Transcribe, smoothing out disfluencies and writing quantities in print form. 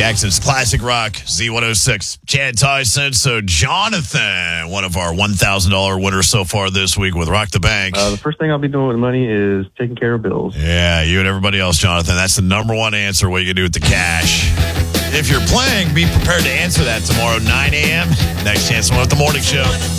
Jackson's Classic Rock, Z106. Chad Tyson. So Jonathan, one of our $1,000 winners so far this week with Rock the Bank. The first thing I'll be doing with money is taking care of bills. Yeah, you and everybody else, Jonathan. That's the number one answer. What you can do with the cash. If you're playing, be prepared to answer that tomorrow, 9 a.m. Next chance to win with the morning show.